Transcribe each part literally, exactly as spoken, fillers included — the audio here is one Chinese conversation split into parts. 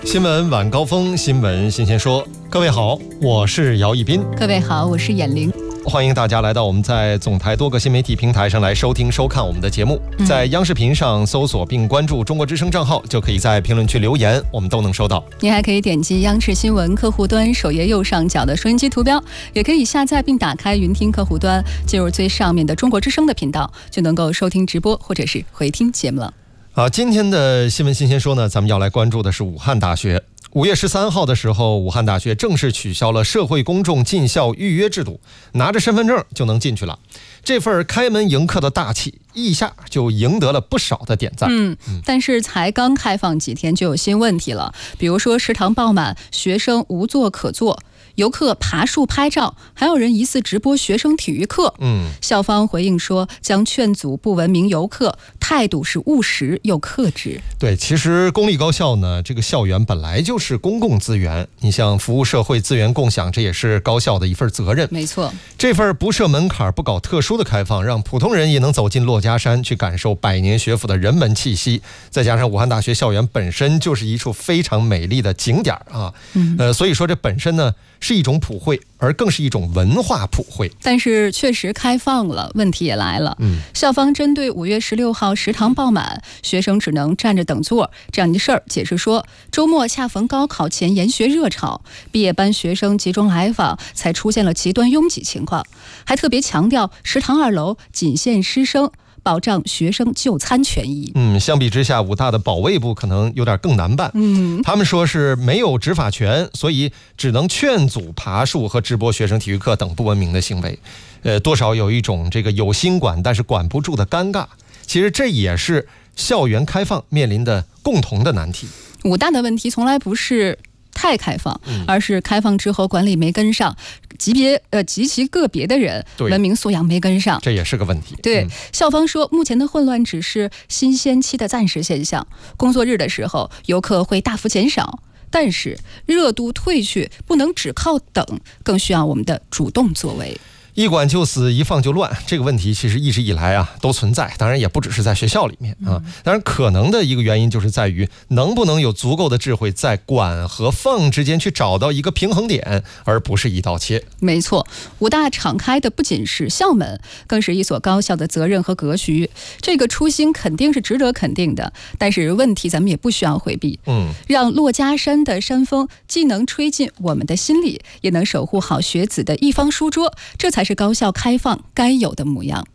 新闻晚高峰，新闻新鲜说。各位好，我是姚一斌。 各位好，我是闫玲。 欢迎大家来到我们在总台多个新媒体平台上来收听收看我们的节目。 嗯、 在央视频上搜索并关注中国之声账号，就可以在评论区留言，我们都能收到。 您还可以点击央视新闻客户端首页右上角的收音机图标，也可以下载并打开云听客户端，进入最上面的中国之声的频道，就能够收听直播或者是回听节目了。 好，今天的新闻新鲜说呢，咱们要来关注的是武汉大学。五月十三号的时候，武汉大学正式取消了社会公众进校预约制度，拿着身份证就能进去了。这份开门迎客的大气，一下就赢得了不少的点赞。 嗯，但是才刚开放几天就有新问题了，比如说食堂爆满，学生无座可坐，游客爬树拍照，还有人疑似直播学生体育课。 嗯， 校方回应说将劝阻不文明游客，态度是务实又克制。 对，其实公立高校呢，这个校园本来就是公共资源，你像服务社会资源共享，这也是高校的一份责任。 没错， 这份不设门槛、不搞特殊的开放，让普通人也能走进珞珈山，去感受百年学府的人文气息。再加上武汉大学校园本身就是一处非常美丽的景点啊， 嗯、 呃，所以说这本身呢是一种普惠，而更是一种文化普惠。 但是确实开放了，问题也来了。 嗯， 校方针对五月十六号食堂爆满，学生只能站着等座这样的事儿，解释说，周末恰逢高考前研学热潮，毕业班学生集中来访，才出现了极端拥挤情况。还特别强调，食堂二楼仅限师生，保障学生就餐权益。 嗯，相比之下，武大的保卫部可能有点更难办。 嗯， 他们说是没有执法权，所以只能劝阻爬树和直播学生体育课等不文明的行为。呃，多少有一种这个有心管但是管不住的尴尬。其实这也是校园开放面临的共同的难题。 武大的问题从来不是太开放，而是开放之后管理没跟上，级别呃极其个别的人文明素养没跟上， 这也是个问题。 对、 嗯， 校方说目前的混乱只是新鲜期的暂时现象，工作日的时候游客会大幅减少，但是热度退去不能只靠等，更需要我们的主动作为。 一管就死，一放就乱，这个问题其实一直以来啊都存在，当然也不只是在学校里面啊。当然可能的一个原因就是在于能不能有足够的智慧在管和放之间去找到一个平衡点，而不是一刀切。 没错，武大敞开的不仅是校门，更是一所高校的责任和格局。这个初心肯定是值得肯定的，但是问题咱们也不需要回避。 嗯，让珞珈山的山风既能吹进我们的心里，也能守护好学子的一方书桌，这才是高校开放该有的模样。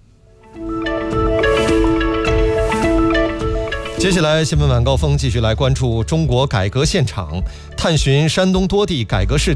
接下来新闻晚高峰继续来关注中国改革现场，探寻山东多地改革试点。